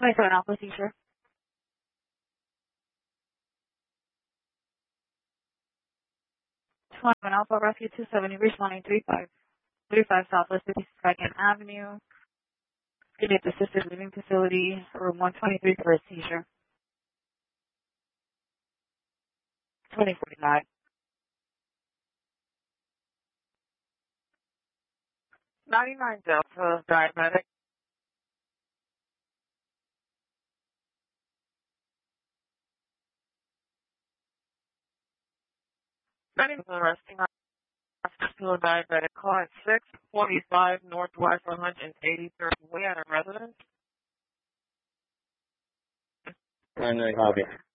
27 Alpha Seizure. 21 Alpha Rescue 270, responding 35 Southwest 52nd Avenue. Unit Assisted Living Facility, room 123 for a seizure. 2049. 99 Delta, diabetic. Ready for arresting hospital diabetic. Call at 645 Northwest 183rd Way at a residence. I know, copy.